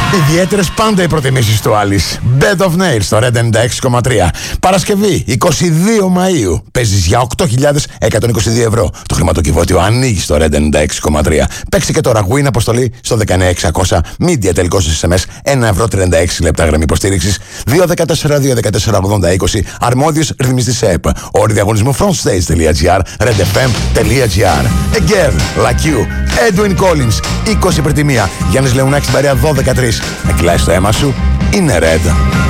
Ιδιαίτερες πάντα οι προτιμήσεις του Alice. Bed of Nails στο Red 96,3. Παρασκευή 22 Μαΐου. Παίζεις για 8.122 ευρώ. Το χρηματοκιβώτιο ανοίγει στο Red 96,3. Παίξε και τώρα Win αποστολή στο 19600. Media τελικός SMS 1,36 ευρώ γραμμή υποστήριξης. 214-214-80-20. Αρμόδιος ρυθμιστής ΕΠ. Όροι διαγωνισμού frontstage.gr. redfm.gr. A girl like you. Edwin Collins. 20 υπερτιμία. Γιάννης Λεωνάκης Μπαρία 12-3. Με κυλάει στο αίμα σου. Είναι Red.